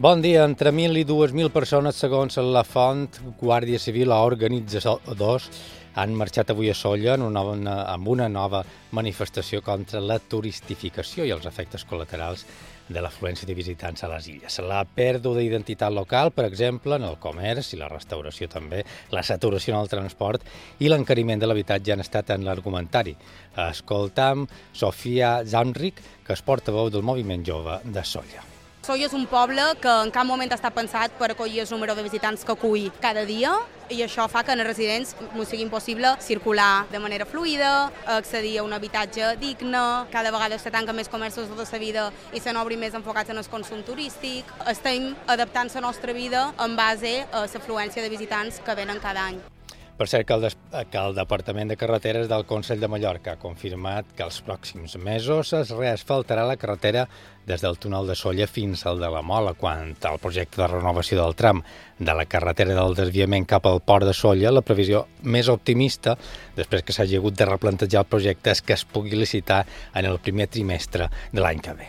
Bon dia. Entre 1.000 i 2.000 persones, segons la font Guàrdia Civil o organitzadors, han marxat avui a Sóller amb una nova manifestació contra la turistificació i els efectes col·laterals de l'afluència de visitants a les illes. La pèrdua d'identitat local, per exemple, en el comerç i la restauració també, la saturació en el transport i l'encariment de l'habitatge han estat en l'argumentari. Escoltam Sofia Zamric, que és portaveu del moviment jove de Sóller. Sóller és un poble que en cap moment està pensat per acollir el número de visitants que acull cada dia i això fa que als residents sigui impossible circular de manera fluida, accedir a un habitatge digne, cada vegada se tanquen més comerços de la vida i se n'obrin més enfocats en el consum turístic. Estem adaptant la nostra vida en base a l'afluència de visitants que venen cada any. Per cert, que el Departament de Carreteres del Consell de Mallorca ha confirmat que els pròxims mesos es reasfaltarà la carretera des del túnel de Sóller fins al de la Mola. Quant al projecte de renovació del tram de la carretera del desviament cap al port de Sóller, la previsió més optimista, després que s'hagi hagut de replantejar el projecte, és que es pugui licitar en el primer trimestre de l'any que ve.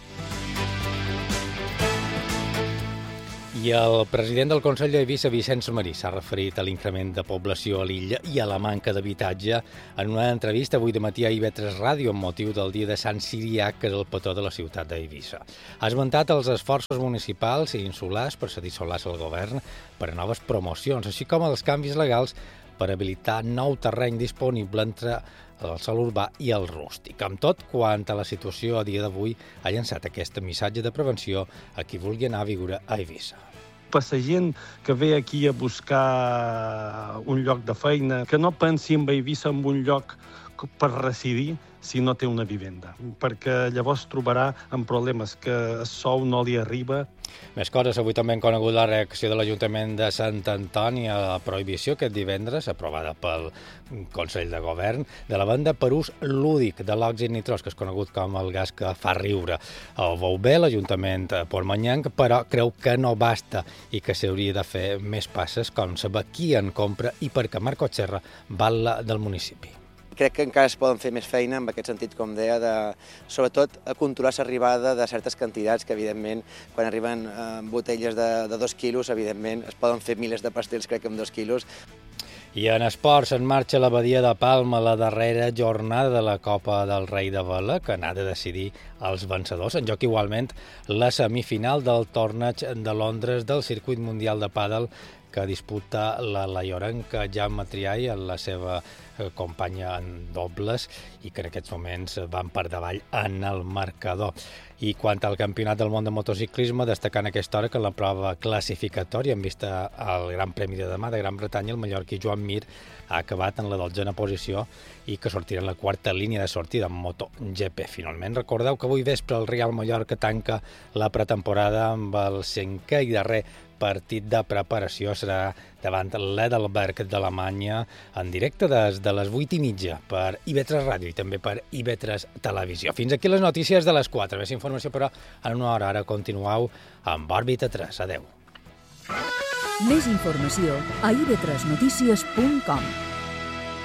I el president del Consell d'Eivissa, Vicenç Marí, s'ha referit a l'increment de població a l'illa i a la manca d'habitatge en una entrevista avui de matí a IB3 Ràdio amb motiu del dia de Sant Siriac, que és el patró de la ciutat d'Eivissa. Ha esmentat els esforços municipals i insulars per cedir solars al govern per a noves promocions, així com els canvis legals per habilitar nou terreny disponible entre el sòl urbà i el rústic. Amb tot, quant a la situació a dia d'avui, ha llançat aquest missatge de prevenció a qui vulgui anar a viure a Eivissa. Per la gent que ve aquí a buscar un lloc de feina, que no pensi en Eivissa en un lloc per residir si no té una vivenda, perquè llavors trobarà en problemes que el sou no li arriba. Més coses. Avui també hem conegut la reacció de l'Ajuntament de Sant Antoni a la prohibició aquest divendres, aprovada pel Consell de Govern, de la venda per ús lúdic de l'òxid nitrós, que és conegut com el gas que fa riure. Ho veu bé l'Ajuntament portmanyanc, però creu que no basta i que s'hauria de fer més passes, com saber qui en compra i per què Marco Serra val del municipi. Crec que encara es poden fer més feina en aquest sentit, com deia, sobretot a controlar l'arribada de certes quantitats que, evidentment, quan arriben botelles de 2 quilos, evidentment, es poden fer milers de pastels, crec que amb 2 quilos. I en esports, en marxa a la Badia de Palma la darrera jornada de la Copa del Rei de Vela, que n'ha de decidir els vencedors. En joc igualment la semifinal del torneig de Londres del Circuit Mundial de Pàdel, que disputa la laiorenca Jaume Triay amb la seva companya en dobles i que en aquests moments van per davall en el marcador. I quant al Campionat del Món de Motociclisme, destacant aquesta hora que en la prova classificatòria, en vista al Gran Premi de demà de Gran Bretanya, el mallorquí Joan Mir ha acabat en la 12a posició i que sortirà en la 4a línia de sortida en MotoGP. Finalment, recordeu que avui vespre el Real Mallorca tanca la pretemporada amb el 5è i darrer partit de preparació. Serà davant l'Edelberg d'Alemanya en directe des de les 8:30 per IB3 Ràdio i també per IB3 Televisió. Fins aquí les notícies de les 4. Més informació, però, en una hora. Ara continueu amb Òrbita 3. Adéu. Més informació a ib3notícies.com.